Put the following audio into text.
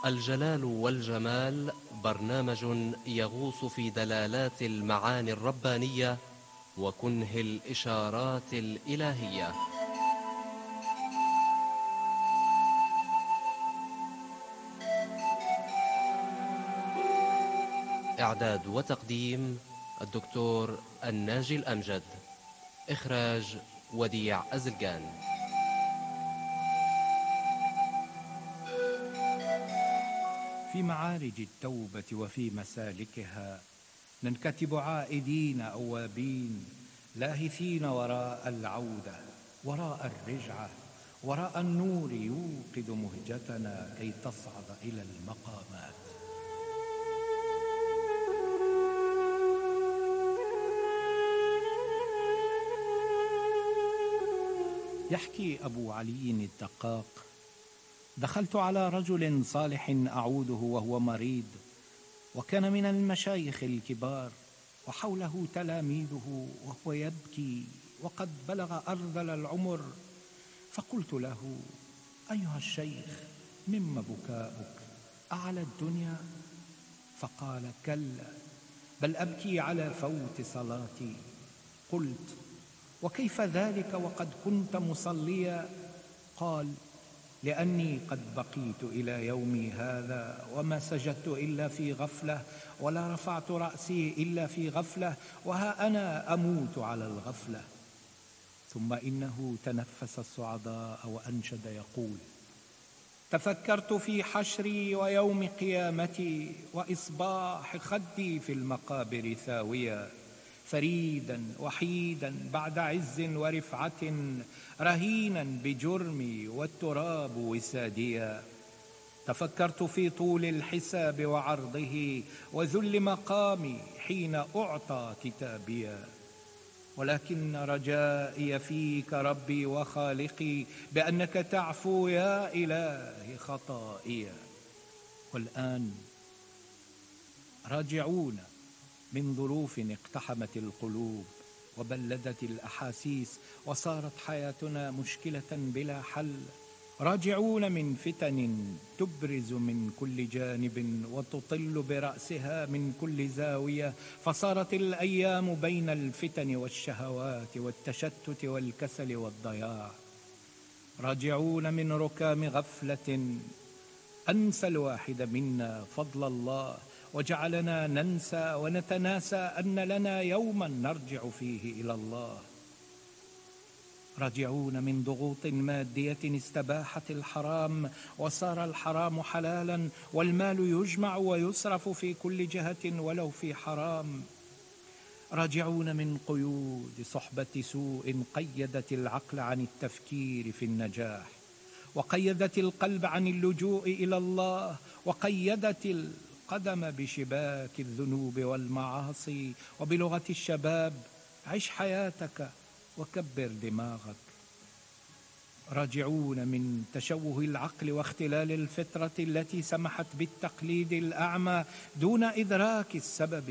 الجلال والجمال برنامج يغوص في دلالات المعاني الربانية وكنه الإشارات الإلهية. إعداد وتقديم الدكتور الناجي الأمجد. إخراج وديع أزلقان. في معارج التوبة وفي مسالكها ننكتب عائدين أوابين، لاهثين وراء العودة، وراء الرجعة، وراء النور يوقد مهجتنا كي تصعد إلى المقامات. يحكي أبو علي الدقاق: دخلت على رجل صالح أعوده وهو مريض، وكان من المشايخ الكبار، وحوله تلاميذه وهو يبكي وقد بلغ أرذل العمر. فقلت له: أيها الشيخ، مما بكاؤك؟ أعلى الدنيا؟ فقال: كلا، بل أبكي على فوت صلاتي. قلت: وكيف ذلك وقد كنت مصليا؟ قال: لأني قد بقيت إلى يومي هذا وما سجدت إلا في غفلة، ولا رفعت رأسي إلا في غفلة، وها أنا أموت على الغفلة. ثم إنه تنفس الصعداء وأنشد يقول: تفكرت في حشري ويوم قيامتي، وإصباح خدي في المقابر ثاويا، فريدا وحيدا بعد عز ورفعة، رهينا بجرمي والتراب وساديا. تفكرت في طول الحساب وعرضه وذل مقامي حين أعطى كتابيا، ولكن رجائي فيك ربي وخالقي بأنك تعفو يا إلهي خطائيا. والآن راجعون من ظروف اقتحمت القلوب وبلدت الأحاسيس وصارت حياتنا مشكلة بلا حل، راجعون من فتن تبرز من كل جانب وتطل برأسها من كل زاوية، فصارت الأيام بين الفتن والشهوات والتشتت والكسل والضياع. راجعون من ركام غفلة أنسى الواحد منا فضل الله، وجعلنا ننسى ونتناسى أن لنا يوما نرجع فيه إلى الله. راجعون من ضغوط مادية استباحت الحرام وصار الحرام حلالا، والمال يجمع ويصرف في كل جهة ولو في حرام. راجعون من قيود صحبة سوء قيدت العقل عن التفكير في النجاح، وقيدت القلب عن اللجوء إلى الله، وقيدت القدم بشباك الذنوب والمعاصي. وبلغة الشباب: عش حياتك وكبر دماغك. راجعون من تشوه العقل واختلال الفطرة التي سمحت بالتقليد الأعمى دون إدراك السبب